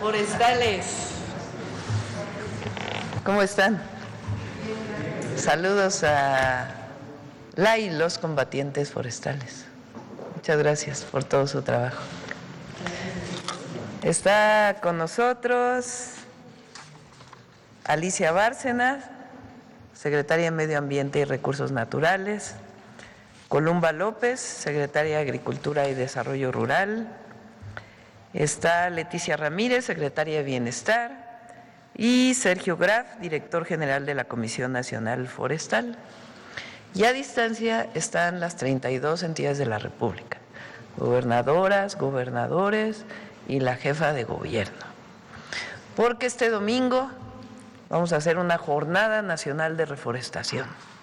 forestales. ¿Cómo están? Saludos a la y los combatientes forestales. Muchas gracias por todo su trabajo. Está con nosotros Alicia Bárcenas, secretaria de Medio Ambiente y Recursos Naturales, Columba López, secretaria de Agricultura y Desarrollo Rural, está Leticia Ramírez, secretaria de Bienestar, y Sergio Graf, director general de la Comisión Nacional Forestal. Y a distancia están las 32 entidades de la República, gobernadoras, gobernadores y la jefa de gobierno. Porque este domingo vamos a hacer una jornada nacional de reforestación.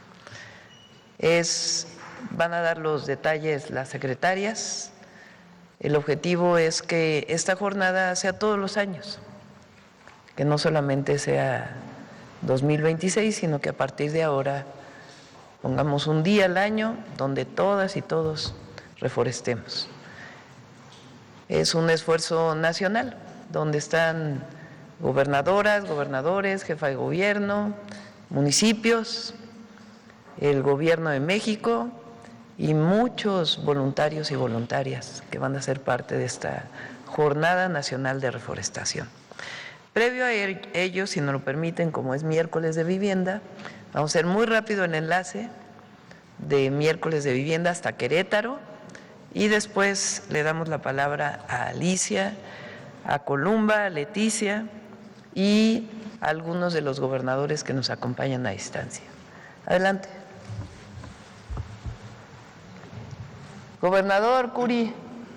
Van a dar los detalles las secretarias. El objetivo es que esta jornada sea todos los años, que no solamente sea 2026, sino que a partir de ahora pongamos un día al año donde todas y todos reforestemos. Es un esfuerzo nacional, donde están gobernadoras, gobernadores, jefa de gobierno, municipios, el gobierno de México y muchos voluntarios y voluntarias que van a ser parte de esta Jornada Nacional de Reforestación. Previo a ello, si nos lo permiten, como es miércoles de vivienda, vamos a hacer muy rápido el enlace de miércoles de vivienda hasta Querétaro y después le damos la palabra a Alicia, a Columba, a Leticia y a algunos de los gobernadores que nos acompañan a distancia. Adelante. Gobernador Curi.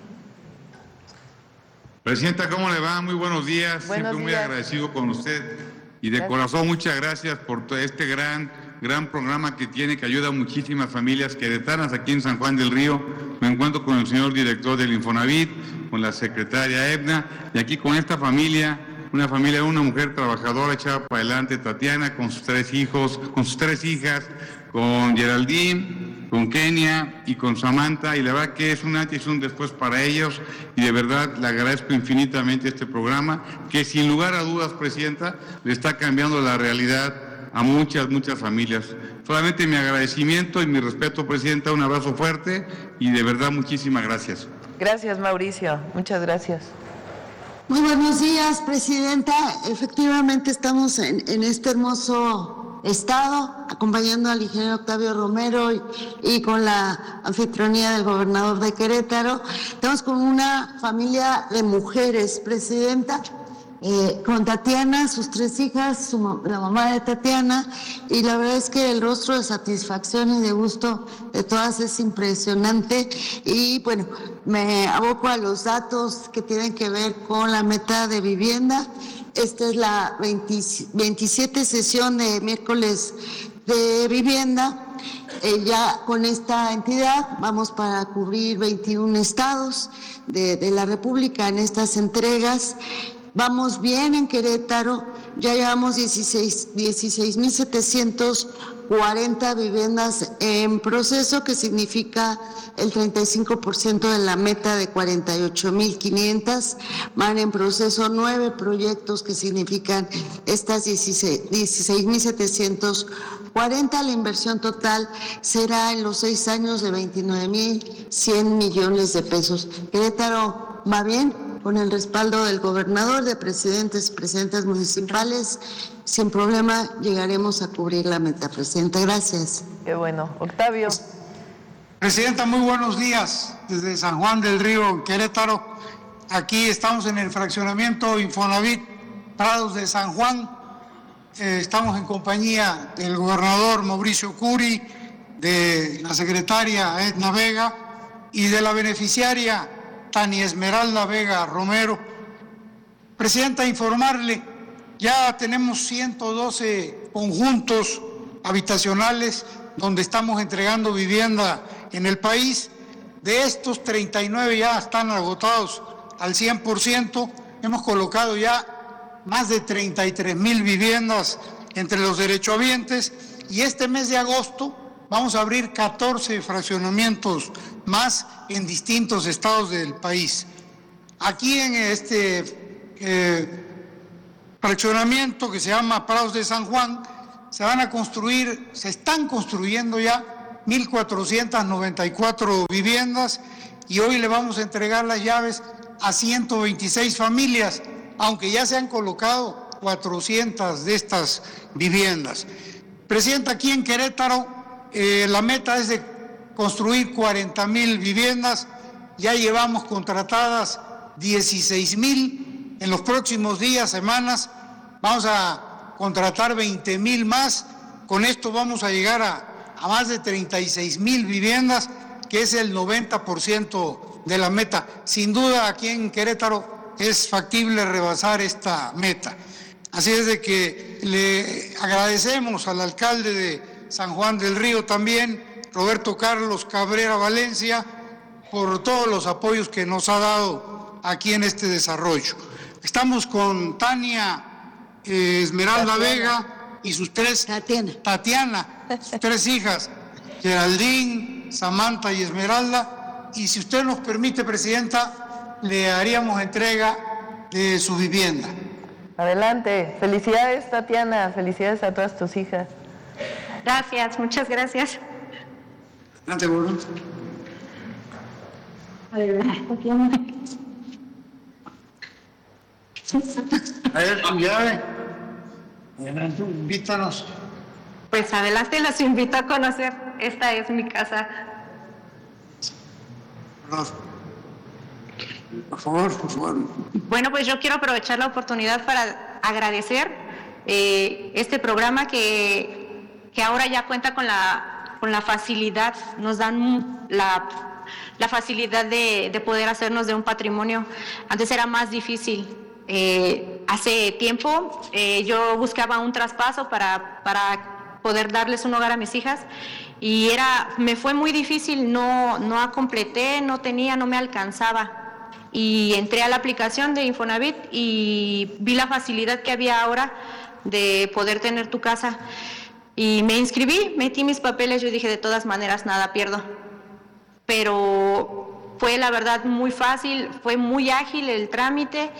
Presidenta, ¿cómo le va? Muy buenos días. Siempre muy agradecido con usted y de corazón muchas gracias por todo este gran programa que tiene, que ayuda a muchísimas familias queretanas aquí en San Juan del Río. Me encuentro con el señor director del Infonavit, con la secretaria Edna, y aquí con esta familia, una mujer trabajadora echada para adelante, Tatiana, con sus 3 hijos, con sus 3 hijas, con Geraldine, con Kenia y con Samantha, y la verdad que es un antes y un después para ellos, y de verdad le agradezco infinitamente este programa, que sin lugar a dudas, Presidenta, le está cambiando la realidad a muchas familias. Solamente mi agradecimiento y mi respeto, Presidenta, un abrazo fuerte y de verdad muchísimas gracias. Gracias, Mauricio, muchas gracias. Muy buenos días, Presidenta. Efectivamente estamos en este hermoso estado, acompañando al ingeniero Octavio Romero y con la anfitrionía del gobernador de Querétaro. Estamos con una familia de mujeres, Presidenta, con Tatiana, sus 3 hijas, la mamá de Tatiana, y la verdad es que el rostro de satisfacción y de gusto de todas es impresionante. Y bueno, me aboco a los datos que tienen que ver con la meta de vivienda. Esta es la 27 sesión de miércoles de vivienda. Ya con esta entidad vamos para cubrir 21 estados de la República en estas entregas. Vamos bien en Querétaro, ya llevamos 16,740 viviendas en proceso, que significa el 35% de la meta de 48,500. Van en proceso 9 proyectos que significan estas 16,740. La inversión total será en los 6 años de 29,100 millones de pesos. Querétaro va bien, con el respaldo del gobernador, de presidentes y presidentas municipales. Sin problema llegaremos a cubrir la meta, Presidenta. Gracias. Qué bueno. Octavio. Presidenta, muy buenos días desde San Juan del Río, Querétaro. Aquí estamos en el fraccionamiento Infonavit Prados de San Juan. Estamos en compañía del gobernador Mauricio Curi, de la secretaria Edna Vega y de la beneficiaria Tania Esmeralda Vega Romero. Presidenta, informarle, ya tenemos 112 conjuntos habitacionales donde estamos entregando vivienda en el país. De estos, 39 ya están agotados al 100%. Hemos colocado ya más de 33,000 viviendas entre los derechohabientes, y este mes de agosto vamos a abrir 14 fraccionamientos más en distintos estados del país. Aquí en este fraccionamiento que se llama Prados de San Juan, se están construyendo ya 1.494 viviendas y hoy le vamos a entregar las llaves a 126 familias, aunque ya se han colocado 400 de estas viviendas. Presidenta, aquí en Querétaro la meta es de construir 40,000 viviendas, ya llevamos contratadas 16,000, en los próximos días, semanas, vamos a contratar 20,000 más, con esto vamos a llegar a más de 36,000 viviendas, que es el 90% de la meta. Sin duda aquí en Querétaro es factible rebasar esta meta. Así es de que le agradecemos al alcalde de San Juan del Río también, Roberto Carlos Cabrera Valencia, por todos los apoyos que nos ha dado aquí en este desarrollo. Estamos con Tania Esmeralda Vega y sus tres... Tatiana, sus tres hijas, Geraldine, Samantha y Esmeralda. Y si usted nos permite, Presidenta, le haríamos entrega de su vivienda. Adelante. Felicidades, Tatiana. Felicidades a todas tus hijas. Gracias, muchas gracias. Adelante, Bruno. A ver, tu llave. Adelante, invítanos. Pues adelante, los invito a conocer. Esta es mi casa. Por favor. Bueno, pues yo quiero aprovechar la oportunidad para agradecer este programa que ahora ya cuenta con la facilidad, nos dan la facilidad de poder hacernos de un patrimonio. Antes era más difícil. Hace tiempo yo buscaba un traspaso para poder darles un hogar a mis hijas y me fue muy difícil, no completé, no me alcanzaba. Y entré a la aplicación de Infonavit y vi la facilidad que había ahora de poder tener tu casa. Y me inscribí, metí mis papeles, yo dije, de todas maneras, nada pierdo. Pero fue la verdad muy fácil, fue muy ágil el trámite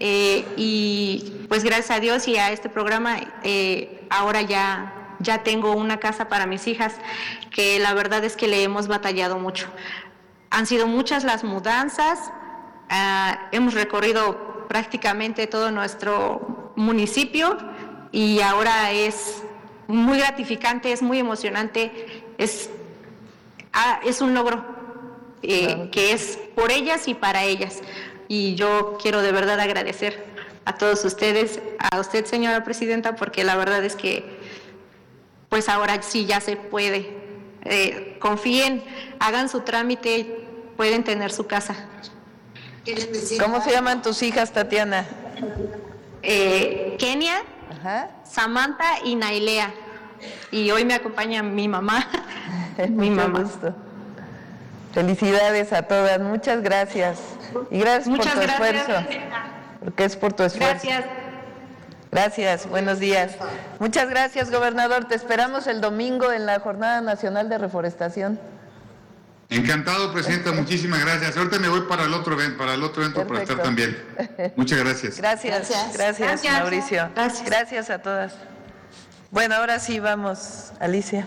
y pues gracias a Dios y a este programa ahora ya tengo una casa para mis hijas, que la verdad es que le hemos batallado mucho. Han sido muchas las mudanzas. Hemos recorrido prácticamente todo nuestro municipio y ahora es muy gratificante, es muy emocionante, es un logro que es por ellas y para ellas. Y yo quiero de verdad agradecer a todos ustedes, a usted, señora presidenta, porque la verdad es que pues ahora sí ya se puede. Confíen, hagan su trámite, pueden tener su casa. ¿Cómo se llaman tus hijas, Tatiana? Kenia, Samantha y Nailea. Y hoy me acompaña mi mamá. Mucho gusto. Felicidades a todas, muchas gracias. Y gracias por tu esfuerzo. Porque es por tu esfuerzo. Gracias, buenos días. Muchas gracias, gobernador. Te esperamos el domingo en la Jornada Nacional de Reforestación. Encantado, presidenta, muchísimas gracias. Ahorita me voy para el otro evento Perfecto. para estar también. Muchas gracias. Gracias, Mauricio. Gracias a todas. Bueno, ahora sí vamos, Alicia.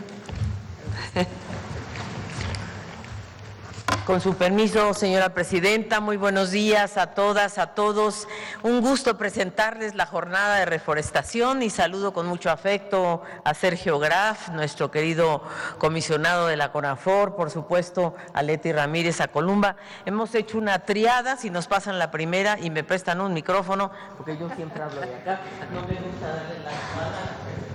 Con su permiso, señora presidenta, muy buenos días a todas, a todos. Un gusto presentarles la jornada de reforestación y saludo con mucho afecto a Sergio Graf, nuestro querido comisionado de la CONAFOR, por supuesto a Leti Ramírez, a Columba. Hemos hecho una triada, si nos pasan la primera y me prestan un micrófono, porque yo siempre hablo de acá, no me gusta darle la espalda.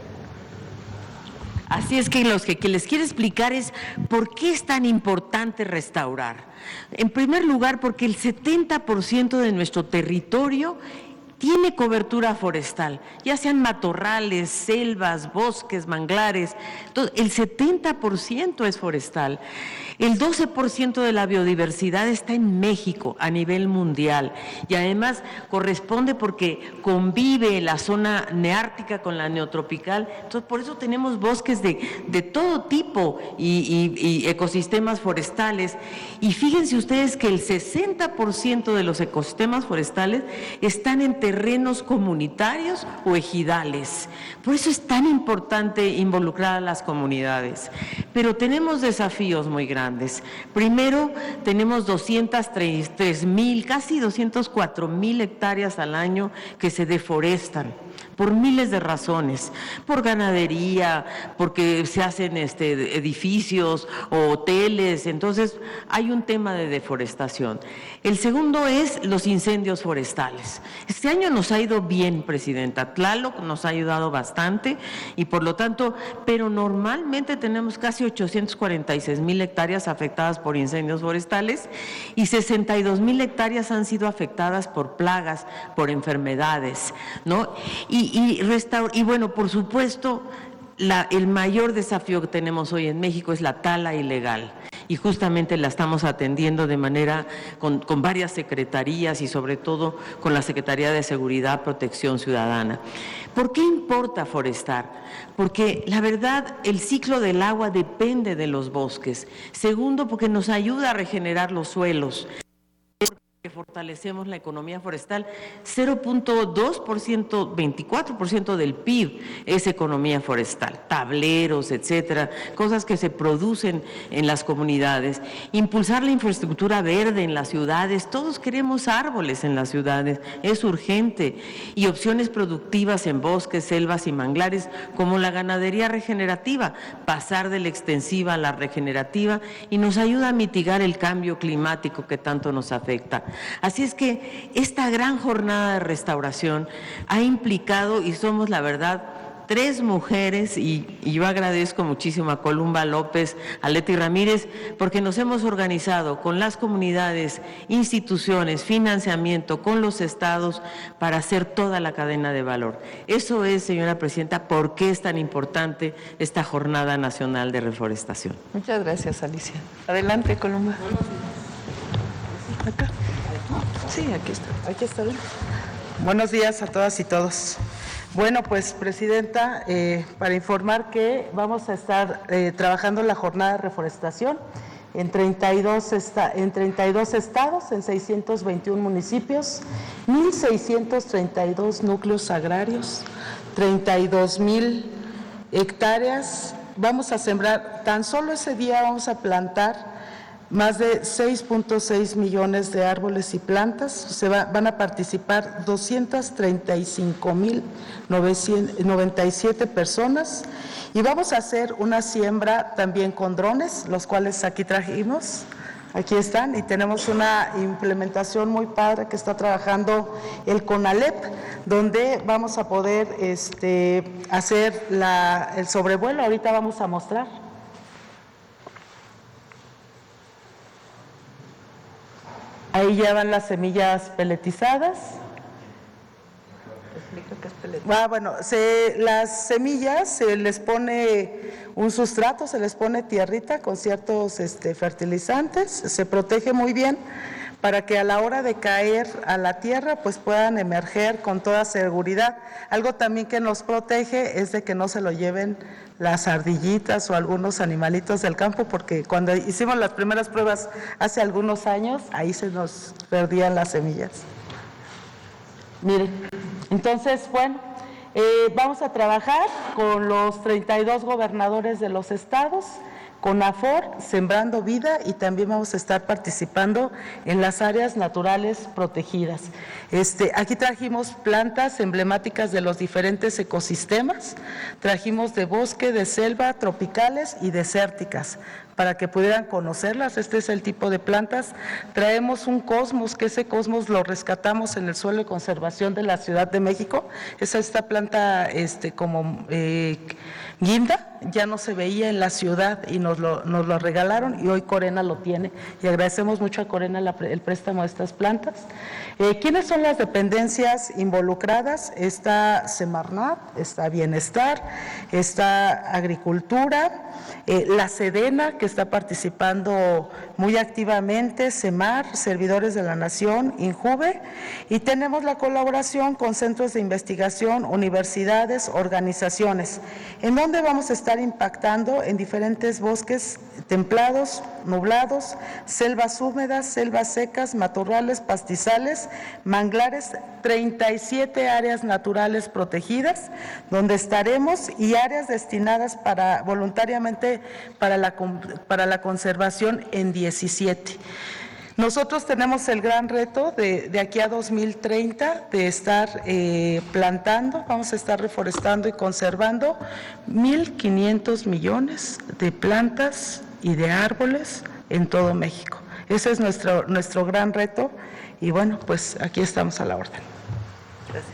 Así es que lo que les quiero explicar es por qué es tan importante restaurar. En primer lugar, porque el 70% de nuestro territorio tiene cobertura forestal, ya sean matorrales, selvas, bosques, manglares, todo, el 70% es forestal. El 12% de la biodiversidad está en México a nivel mundial y además corresponde porque convive la zona neártica con la neotropical. Entonces, por eso tenemos bosques de todo tipo y ecosistemas forestales. Y fíjense ustedes que el 60% de los ecosistemas forestales están en terrenos comunitarios o ejidales. Por eso es tan importante involucrar a las comunidades. Pero tenemos desafíos muy grandes. Primero, tenemos 203,000, casi 204,000 hectáreas al año que se deforestan por miles de razones, por ganadería, porque se hacen edificios o hoteles, entonces hay un tema de deforestación. El segundo es los incendios forestales. Este año nos ha ido bien, Presidenta. Tlaloc nos ha ayudado bastante y por lo tanto, pero normalmente tenemos casi 846,000 hectáreas afectadas por incendios forestales y 62,000 hectáreas han sido afectadas por plagas, por enfermedades, ¿no? Y bueno, por supuesto, el mayor desafío que tenemos hoy en México es la tala ilegal. Y justamente la estamos atendiendo de manera con varias secretarías y sobre todo con la Secretaría de Seguridad, Protección Ciudadana. ¿Por qué importa forestar? Porque la verdad el ciclo del agua depende de los bosques. Segundo, porque nos ayuda a regenerar los suelos. Fortalecemos la economía forestal, 0.2%, 24% del PIB es economía forestal, tableros, etcétera, cosas que se producen en las comunidades. Impulsar la infraestructura verde en las ciudades, todos queremos árboles en las ciudades, es urgente, y opciones productivas en bosques, selvas y manglares, como la ganadería regenerativa, pasar de la extensiva a la regenerativa, y nos ayuda a mitigar el cambio climático que tanto nos afecta. Así es que esta gran jornada de restauración ha implicado, y somos la verdad 3 mujeres, y yo agradezco muchísimo a Columba López, a Leti Ramírez, porque nos hemos organizado con las comunidades, instituciones, financiamiento, con los estados, para hacer toda la cadena de valor. Eso es, señora Presidenta, por qué es tan importante esta Jornada Nacional de Reforestación. Muchas gracias, Alicia. Adelante, Columba. Acá. Sí, aquí está. Aquí está. Buenos días a todas y todos. Bueno, pues, Presidenta, para informar que vamos a estar trabajando la jornada de reforestación en 32 estados, en 621 municipios, 1,632 núcleos agrarios, 32,000 hectáreas. Vamos a sembrar, tan solo ese día vamos a plantar más de 6.6 millones de árboles y plantas. Van a participar 235,097 personas y vamos a hacer una siembra también con drones, los cuales aquí trajimos. Aquí están, y tenemos una implementación muy padre que está trabajando el CONALEP, donde vamos a poder hacer el sobrevuelo. Ahorita vamos a mostrar. Ahí ya van las semillas peletizadas. Bueno, las semillas se les pone un sustrato, se les pone tierrita con ciertos fertilizantes, se protege muy bien para que a la hora de caer a la tierra pues puedan emerger con toda seguridad. Algo también que nos protege es de que no se lo lleven las ardillitas o algunos animalitos del campo, porque cuando hicimos las primeras pruebas hace algunos años, ahí se nos perdían las semillas. Miren, entonces, bueno, vamos a trabajar con los 32 gobernadores de los estados, con AFOR, Sembrando Vida, y también vamos a estar participando en las áreas naturales protegidas. Aquí trajimos plantas emblemáticas de los diferentes ecosistemas, trajimos de bosque, de selva, tropicales y desérticas, para que pudieran conocerlas. Este es el tipo de plantas. Traemos un cosmos, que ese cosmos lo rescatamos en el suelo de conservación de la Ciudad de México. Es esta planta como guinda, ya no se veía en la ciudad y nos lo regalaron, y hoy Corena lo tiene, y agradecemos mucho a Corena el préstamo de estas plantas. ¿Quiénes son las dependencias involucradas? Está Semarnat, está Bienestar, está Agricultura, la Sedena, que está participando muy activamente, Semar, Servidores de la Nación, INJUVE, y tenemos la colaboración con centros de investigación, universidades, organizaciones, en donde vamos a estar impactando en diferentes bosques templados, nublados, selvas húmedas, selvas secas, matorrales, pastizales, manglares, 37 áreas naturales protegidas, donde estaremos, y áreas destinadas voluntariamente para la conservación en 17. Nosotros tenemos el gran reto de aquí a 2030 de estar plantando, vamos a estar reforestando y conservando 1.500 millones de plantas y de árboles en todo México. Ese es nuestro gran reto y bueno, pues aquí estamos a la orden. Gracias.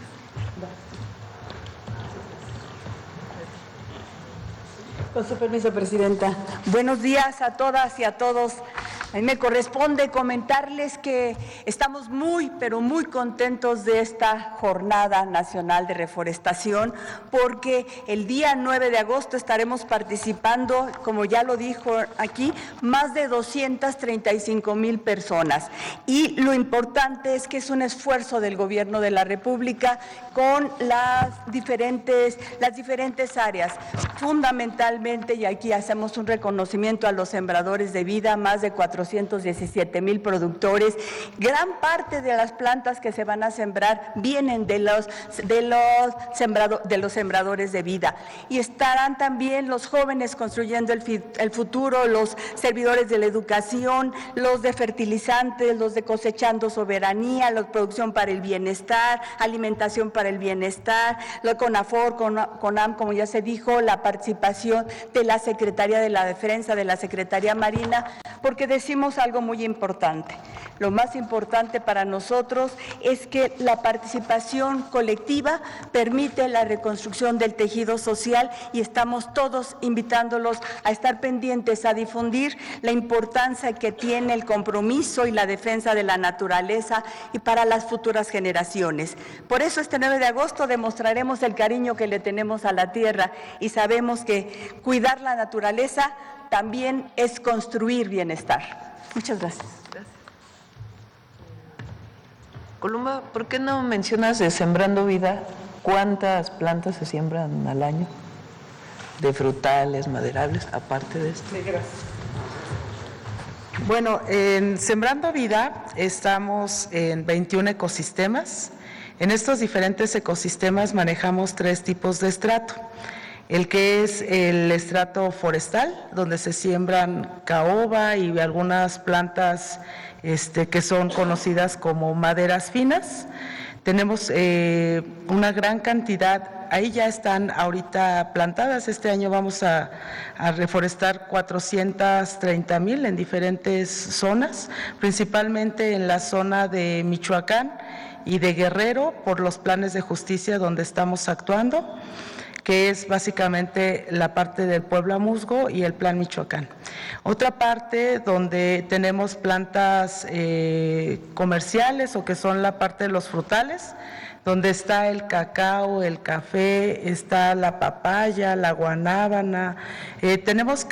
Con su permiso, Presidenta. Buenos días a todas y a todos. A mí me corresponde comentarles que estamos muy, pero muy contentos de esta Jornada Nacional de Reforestación, porque el día 9 de agosto estaremos participando, como ya lo dijo aquí, más de 235,000 personas. Y lo importante es que es un esfuerzo del Gobierno de la República con las diferentes áreas, fundamentalmente, y aquí hacemos un reconocimiento a los sembradores de vida, más de 417,000 productores. Gran parte de las plantas que se van a sembrar vienen de los sembradores de vida, y estarán también los jóvenes construyendo el futuro, los servidores de la educación, los de fertilizantes, los de cosechando soberanía, la producción para el bienestar, alimentación para el bienestar, la CONAFOR, CONAM, como ya se dijo, la participación de la Secretaría de la Defensa, de la Secretaría Marina, porque decimos algo muy importante. Lo más importante para nosotros es que la participación colectiva permite la reconstrucción del tejido social, y estamos todos invitándolos a estar pendientes, a difundir la importancia que tiene el compromiso y la defensa de la naturaleza y para las futuras generaciones. Por eso este 9 de agosto demostraremos el cariño que le tenemos a la tierra, y sabemos que cuidar la naturaleza también es construir bienestar. Muchas gracias. Columba, ¿por qué no mencionas de Sembrando Vida cuántas plantas se siembran al año? De frutales, maderables, aparte de esto. Sí, gracias. Bueno, en Sembrando Vida estamos en 21 ecosistemas. En estos diferentes ecosistemas manejamos 3 tipos de estrato. El que es el estrato forestal, donde se siembran caoba y algunas plantas que son conocidas como maderas finas. Tenemos una gran cantidad, ahí ya están ahorita plantadas. Este año vamos a reforestar 430,000 en diferentes zonas, principalmente en la zona de Michoacán y de Guerrero, por los planes de justicia donde estamos actuando, que es básicamente la parte del Puebla Musgo y el Plan Michoacán. Otra parte donde tenemos plantas comerciales, o que son la parte de los frutales, donde está el cacao, el café, está la papaya, la guanábana. Tenemos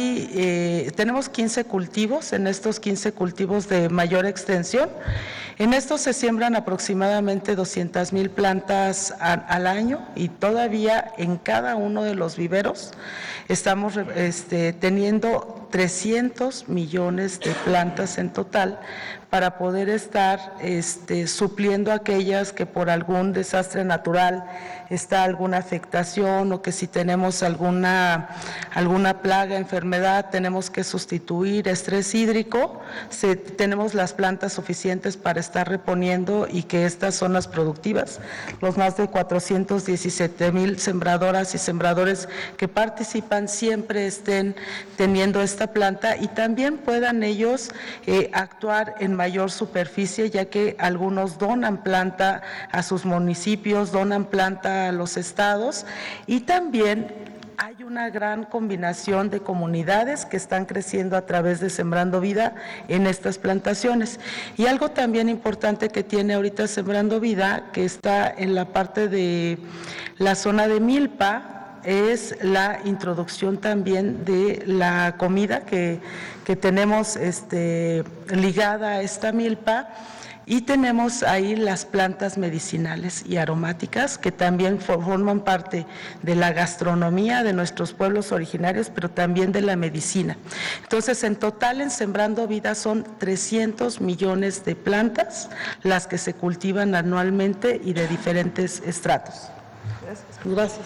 15 cultivos, en estos 15 cultivos de mayor extensión. En estos se siembran aproximadamente 200,000 plantas al año, y todavía en cada uno de los viveros estamos teniendo 300 millones de plantas en total, para poder estar supliendo aquellas que por algún desastre natural está alguna afectación, o que si tenemos alguna plaga, enfermedad, tenemos que sustituir, estrés hídrico, tenemos las plantas suficientes para estar reponiendo, y que estas zonas productivas, los más de 417,000 sembradoras y sembradores que participan, siempre estén teniendo esta planta, y también puedan ellos actuar en mayor superficie, ya que algunos donan planta a sus municipios, donan planta a los estados, y también hay una gran combinación de comunidades que están creciendo a través de Sembrando Vida en estas plantaciones. Y algo también importante que tiene ahorita Sembrando Vida, que está en la parte de la zona de Milpa, es la introducción también de la comida que tenemos ligada a esta milpa, Y tenemos ahí las plantas medicinales y aromáticas que también forman parte de la gastronomía de nuestros pueblos originarios, pero también de la medicina. Entonces, en total, en Sembrando Vida son 300 millones de plantas las que se cultivan anualmente y de diferentes estratos. Gracias.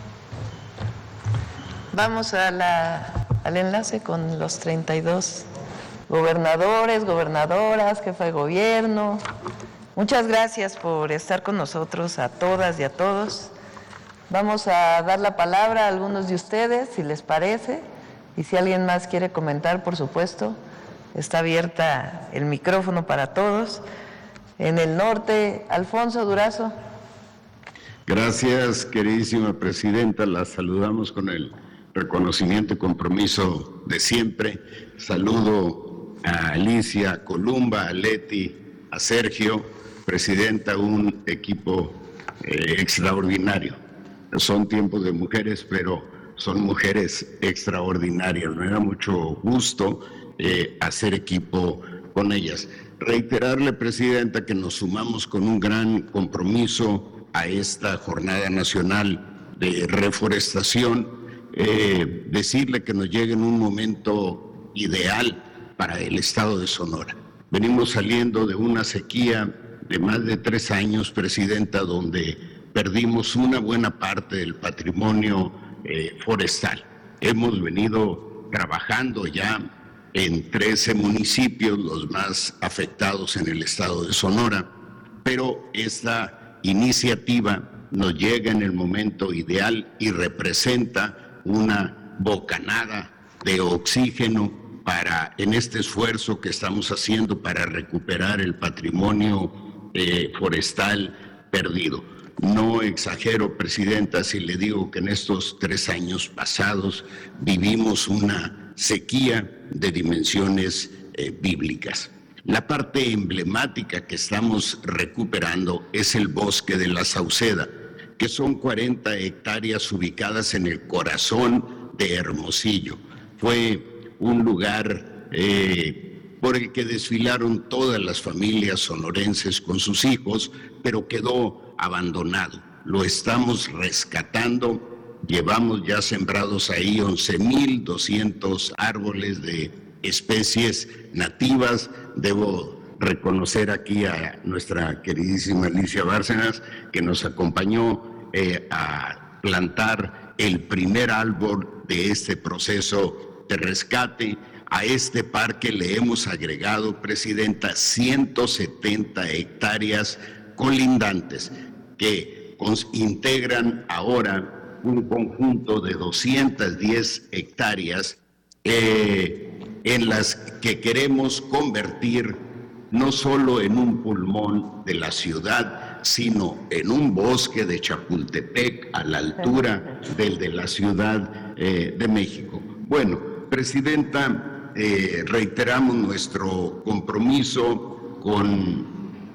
Vamos al enlace con los 32 gobernadores, gobernadoras, jefa de gobierno. Muchas gracias por estar con nosotros, a todas y a todos. Vamos a dar la palabra a algunos de ustedes, si les parece, y si alguien más quiere comentar, por supuesto, está abierta el micrófono para todos. En el norte, Alfonso Durazo. Gracias, queridísima presidenta. La saludamos con el reconocimiento y compromiso de siempre. Saludo a Alicia, a Columba, a Leti, a Sergio. Presidenta, un equipo extraordinario. Son tiempos de mujeres, pero son mujeres extraordinarias. Me da mucho gusto hacer equipo con ellas. Reiterarle, presidenta, que nos sumamos con un gran compromiso a esta Jornada Nacional de Reforestación. Decirle que nos llegue en un momento ideal para el estado de Sonora. Venimos saliendo de una sequía de más de 3 años, presidenta, donde perdimos una buena parte del patrimonio forestal. Hemos venido trabajando ya en 13 municipios, los más afectados en el estado de Sonora, pero esta iniciativa nos llega en el momento ideal y representa una bocanada de oxígeno en este esfuerzo que estamos haciendo para recuperar el patrimonio forestal perdido. No exagero, presidenta, si le digo que en estos 3 años pasados vivimos una sequía de dimensiones bíblicas. La parte emblemática que estamos recuperando es el bosque de la Sauceda, que son 40 hectáreas ubicadas en el corazón de Hermosillo. Fue un lugar por el que desfilaron todas las familias sonorenses con sus hijos, pero quedó abandonado. Lo estamos rescatando. Llevamos ya sembrados ahí 11,200 árboles de especies nativas. Debo reconocer aquí a nuestra queridísima Alicia Bárcenas, que nos acompañó a plantar el primer árbol de este proceso de rescate. A este parque le hemos agregado, presidenta, 170 hectáreas colindantes que integran ahora un conjunto de 210 hectáreas en las que queremos convertir no solo en un pulmón de la ciudad, sino en un bosque de Chapultepec a la altura del de la Ciudad de México. Bueno, presidenta, reiteramos nuestro compromiso con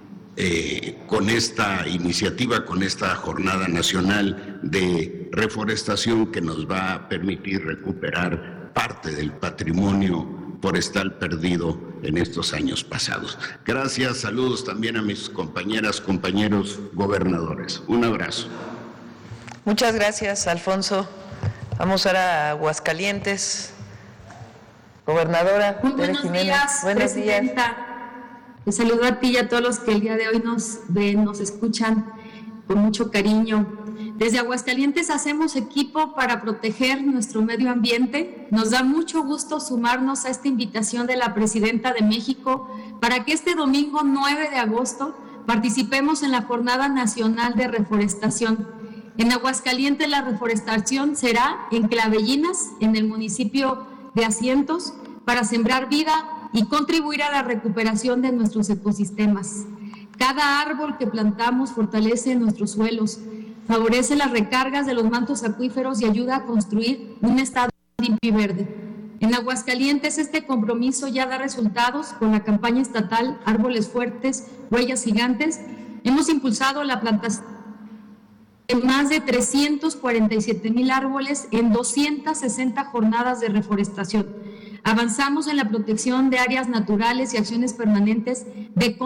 esta iniciativa, con esta Jornada Nacional de Reforestación que nos va a permitir recuperar parte del patrimonio forestal perdido en estos años pasados. Gracias, saludos también a mis compañeras, compañeros gobernadores. Un abrazo. Muchas gracias, Alfonso. Vamos ahora a Aguascalientes. Gobernadora Tere Jiménez. Días, buenos presidenta. días. Te saludo a ti y a todos los que el día de hoy nos ven, nos escuchan con mucho cariño. Desde Aguascalientes hacemos equipo para proteger nuestro medio ambiente. Nos da mucho gusto sumarnos a esta invitación de la Presidenta de México para que este domingo 9 de agosto participemos en la Jornada Nacional de Reforestación. En Aguascalientes la reforestación será en Clavellinas, en el municipio de Asientos, para sembrar vida y contribuir a la recuperación de nuestros ecosistemas. Cada árbol que plantamos fortalece nuestros suelos, favorece las recargas de los mantos acuíferos y ayuda a construir un estado limpio y verde. En Aguascalientes este compromiso ya da resultados con la campaña estatal Árboles Fuertes, Huellas Gigantes. Hemos impulsado la plantación de más de 347,000 árboles en 260 jornadas de reforestación. Avanzamos en la protección de áreas naturales y acciones permanentes de